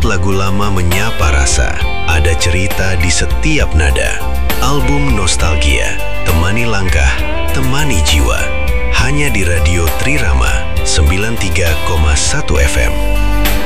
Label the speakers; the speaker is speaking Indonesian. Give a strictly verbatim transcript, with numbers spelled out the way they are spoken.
Speaker 1: lagu lama menyapa rasa. Ada cerita di setiap nada. Album nostalgia, temani langkah, temani jiwa. Hanya di Radio Trirama sembilan puluh tiga koma satu F M.